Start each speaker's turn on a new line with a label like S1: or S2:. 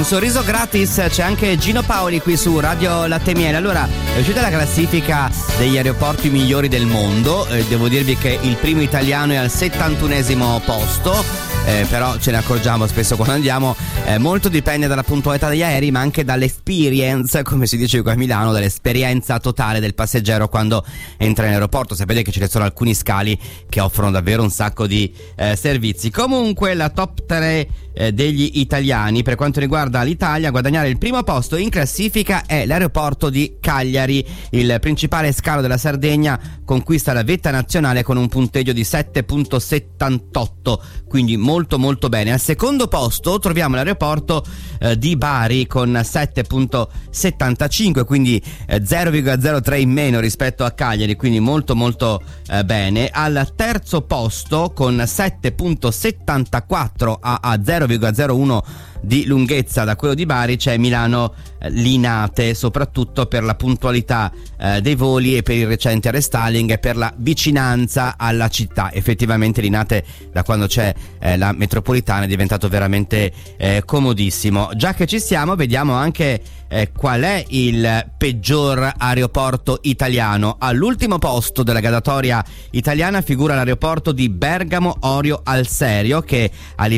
S1: sorriso gratis, c'è anche Gino Paoli qui su Radio Latte Miele. Allora, è uscita la classifica degli aeroporti migliori del mondo, devo dirvi che il primo italiano è al 71esimo posto. Però ce ne accorgiamo spesso quando andiamo, molto dipende dalla puntualità degli aerei, ma anche dall'experience, come si dice qui a Milano, dall'esperienza totale del passeggero quando entra in aeroporto. Sapete che ce ne sono alcuni scali che offrono davvero un sacco di servizi. Comunque la top 3 degli italiani per quanto riguarda l'Italia, a guadagnare il primo posto in classifica è l'aeroporto di Cagliari. Il principale scalo della Sardegna conquista la vetta nazionale con un punteggio di 7.78, quindi molto bene. Al secondo posto troviamo l'aeroporto di Bari con 7.75, quindi 0,03 in meno rispetto a Cagliari, quindi molto bene. Al terzo posto con 7.74 a 0,01 di lunghezza da quello di Bari c'è Milano Linate, soprattutto per la puntualità dei voli e per il recente restyling e per la vicinanza alla città. Effettivamente Linate, da quando c'è la metropolitana, è diventato veramente comodissimo. Già che ci siamo, vediamo anche qual è il peggior aeroporto italiano. All'ultimo posto della graduatoria italiana figura l'aeroporto di Bergamo Orio al Serio, che a